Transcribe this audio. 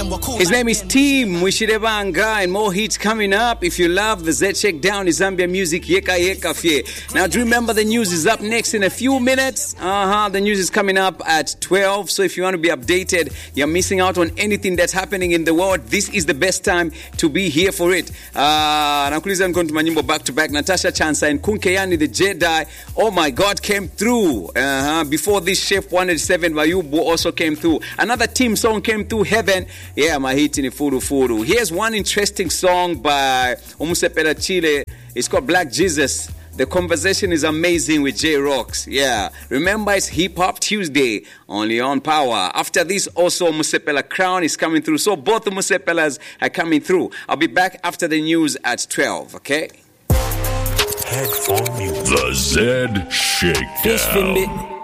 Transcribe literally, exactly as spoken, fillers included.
His name is Team Mwishidebanga, and more hits coming up. If you love the Z Shakedown, is Zambia music, yeka yeka fye. Now, do you remember the news is up next in a few minutes? Uh-huh, the news is coming up at twelve. So if you want to be updated, you're missing out on anything that's happening in the world, this is the best time to be here for it. Uh, nakuliza nkontu manyimbo back to back. Natasha Chansa and Kunkeyani the Jedi, oh my God, came through. Uh-huh. Before this, Chef one eighty-seven Mayubu also came through. Another Team song came through, Heaven. Yeah, my hit in Furu Furu. Here's one interesting song by Omusepela Chile. It's called Black Jesus. The conversation is amazing with J-Rocks. Yeah. Remember, it's Hip Hop Tuesday, only on Power. After this, also Musepela Crown is coming through. So both the Musepelas are coming through. I'll be back after the news at twelve, okay? Headphone music. The Z Shakedown.